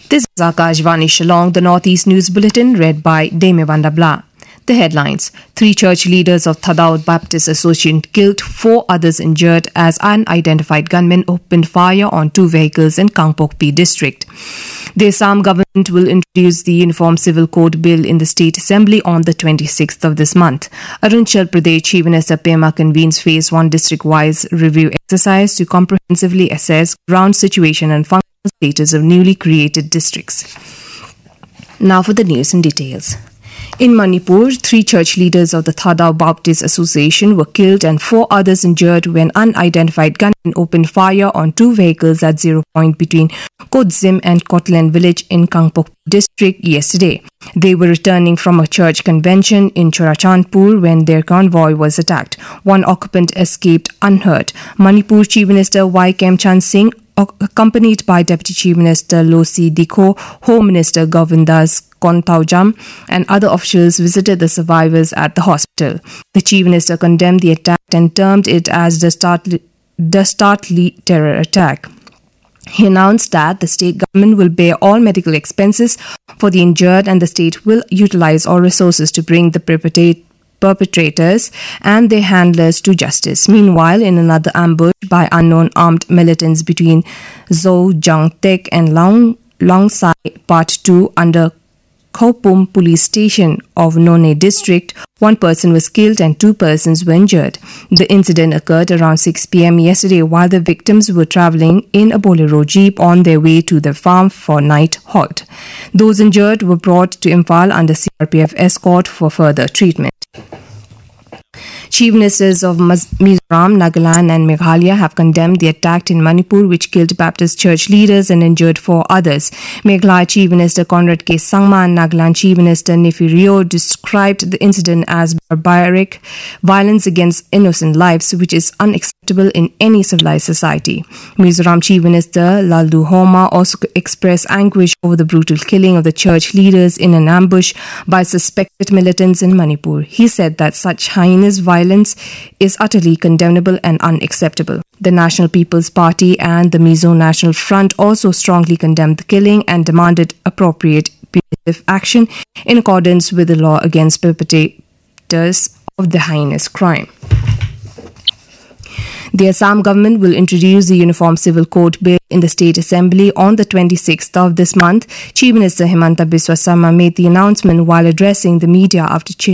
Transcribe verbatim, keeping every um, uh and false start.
This is Akashvani Shillong, the Northeast News Bulletin, read by Demewanda Bla. The headlines: Three church leaders of Thadaud Baptist Association killed, four others injured as unidentified gunmen opened fire on two vehicles in Kangpokpi district. The Assam government will introduce the Uniform Civil Code Bill in the State Assembly on the twenty-sixth of this month. Arunachal Pradesh Chief Minister Pema convenes Phase one district-wise review exercise to comprehensively assess ground situation and functional status of newly created districts. Now for the news in details. In Manipur, three church leaders of the Thadaud Baptist Association were killed and four others injured when unidentified gunmen opened fire on two vehicles at zero point between Kodzim and Kotlan village in Kangpokpi district yesterday. They were returning from a church convention in Chorachandpur when their convoy was attacked. One occupant escaped unhurt. Manipur Chief Minister Y. Kemchand Singh, accompanied by Deputy Chief Minister Losi Dikho, Home Minister Govindas Konthaujam and other officials visited the survivors at the hospital. The Chief Minister condemned the attack and termed it as the startly, the startly terror attack. He announced that the state government will bear all medical expenses for the injured and the state will utilize all resources to bring the perpetrate perpetrators and their handlers to justice. Meanwhile, in another ambush by unknown armed militants between Zhou Jangtek and Long Longsai Part two under Khopum police station of None district, one person was killed and two persons were injured. The incident occurred around six p.m. yesterday while the victims were travelling in a Bolero jeep on their way to their farm for night halt. Those injured were brought to Imphal under C R P F escort for further treatment. Chief Ministers of Mizoram, Nagaland and Meghalaya have condemned the attack in Manipur which killed Baptist church leaders and injured four others. Meghalaya Chief Minister Conrad K. Sangma and Nagaland Chief Minister Nefi Rio described the incident as barbaric violence against innocent lives which is unacceptable in any civilized society. Mizoram Chief Minister Laldu Homa also expressed anguish over the brutal killing of the church leaders in an ambush by suspected militants in Manipur. He said that such heinous violence is utterly condemnable and unacceptable. The National People's Party and the Mizo National Front also strongly condemned the killing and demanded appropriate punitive action in accordance with the law against perpetrators of the heinous crime. The Assam government will introduce the Uniform Civil Code Bill in the State Assembly on the twenty-sixth of this month. Chief Minister Himanta Biswa Sarma made the announcement while addressing the media after